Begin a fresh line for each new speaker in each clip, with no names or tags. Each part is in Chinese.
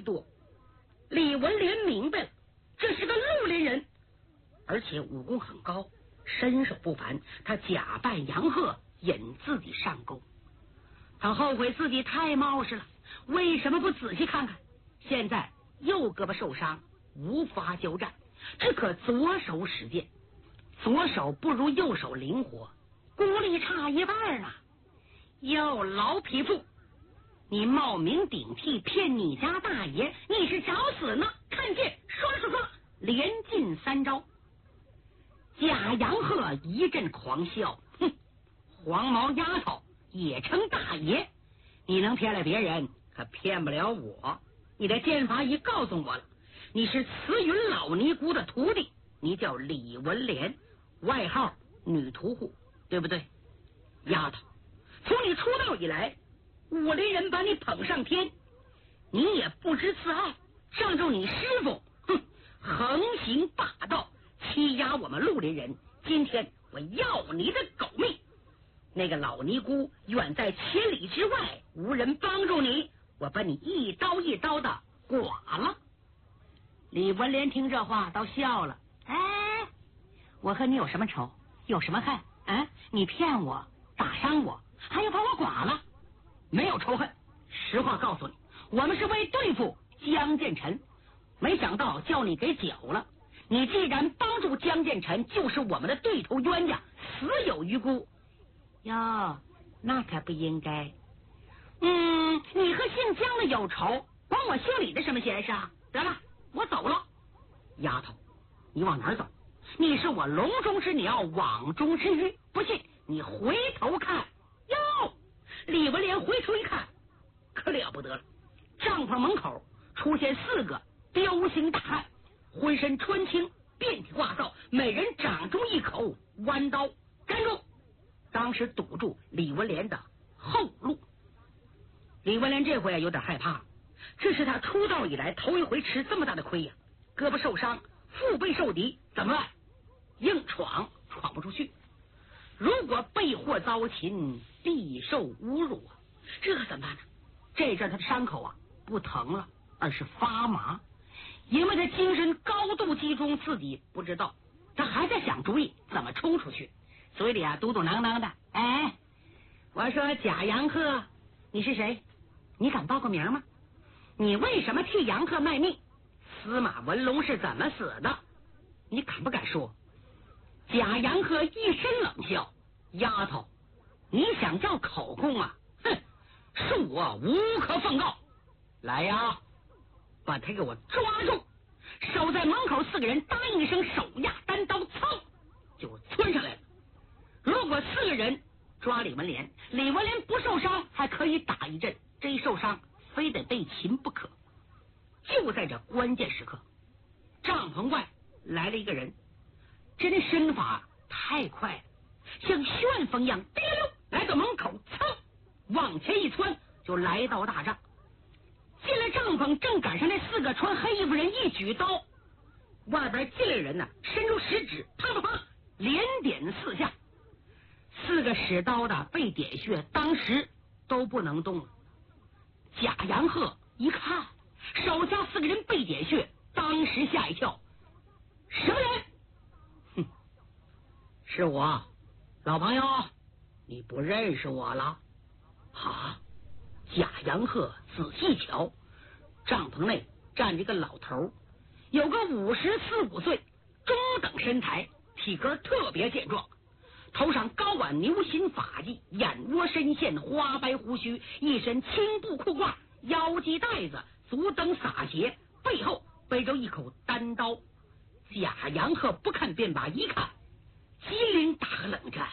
多。李文莲明白了，这是个绿林人，而且武功很高，身手不凡。他假扮杨鹤，引自己上钩。他后悔自己太冒失了，为什么不仔细看看？现在右胳膊受伤，无法交战，只可左手使剑。左手不如右手灵活，骨力差一半呢。哟，老匹夫，你冒名顶替骗你家大爷，你是找死呢？看剑，唰，连进3招。贾杨鹤一阵狂笑，哼，黄毛丫头也称大爷，你能骗了别人，可骗不了我。你的剑法已告诉我了，你是慈云老尼姑的徒弟，你叫李文莲，外号女屠户，对不对？丫头，从你出道以来，武林人把你捧上天，你也不知慈爱，仗着你师傅，哼，横行霸道，欺压我们绿林人。今天我要你的狗命！那个老尼姑远在千里之外，无人帮助你，我把你一刀一刀的剐了。李文莲听这话倒笑了，哎，我和你有什么仇，有什么恨啊？你骗我，打伤我，还要把我剐了？没有仇恨，实话告诉你，我们是为对付江建臣，没想到叫你给搅了。你既然帮助江建臣，就是我们的对头冤家，死有余辜。哟，那可不应该。你和姓江的有仇，关我姓李的什么闲事啊？得了，我走了。丫头，你往哪儿走？你是我笼中之鸟，网中之鱼，不信你回头看。哟，李文莲回头一看，可了不得了，帐篷门口出现4个彪形大汉，浑身穿青，遍体挂扫，每人掌中一口弯刀。站住！当时堵住李文莲的后路。李文莲这回有点害怕，这是他出道以来头一回吃这么大的亏呀，胳膊受伤，腹背受敌，怎么办？硬闯不出去，如果被祸遭擒，必受侮辱啊！这可怎么办呢？这阵他的伤口啊不疼了，而是发麻，因为他精神高度集中，自己不知道，他还在想主意怎么冲出去，嘴里啊嘟嘟囔囔的。哎，我说贾杨鹤，你是谁？你敢报个名吗？你为什么替杨鹤卖命？司马文龙是怎么死的？你敢不敢说？贾杨鹤一声冷笑，丫头，你想叫口供啊？哼，恕我无可奉告。来呀，把他给我抓住！守在门口4个人答应一声，手压单刀，噌就窜上来了。如果4个人抓李文莲，李文莲不受伤还可以打一阵，这一受伤非得被擒不可。就在这关键时刻，帐篷外来了一个人，这的身法太快了，像旋风一样，滴溜来到门口，噌往前一窜，就来到大帐。进了帐篷，正赶上那4个穿黑衣服人一举刀，外边进来人呢，伸出食指，啪啪啪连点4下。4个使刀的被点穴，当时都不能动了。贾杨鹤一看手下4个人被点穴，当时吓一跳，什么人？哼，是我，老朋友，你不认识我了？啊！贾杨鹤仔细瞧，帐篷内站着一个老头，有个54、5岁，中等身材，体格特别健壮，头上高挽牛心发髻，眼窝深陷花白胡须，一身青布裤褂，腰系带子，足蹬洒鞋，背后背着一口单刀。贾杨鹤不看便把，一看机灵打个冷战。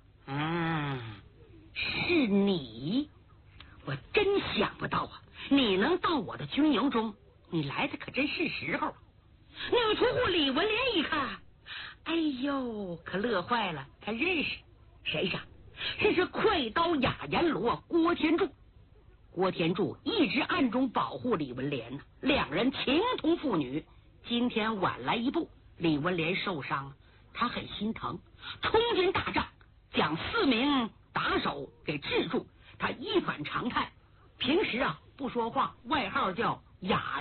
是你，我真想不到啊，你能到我的军营中，你来的可真是时候。女屠户李文莲一看，哎呦，可乐坏了，他认识谁呀？这是快刀雅阎罗郭天柱。郭天柱一直暗中保护李文莲呢，2人情同父女。今天晚来一步，李文莲受伤了，他很心疼，冲进大帐，将4名打手给制住。他一反常态，平时啊不说话，外号叫雅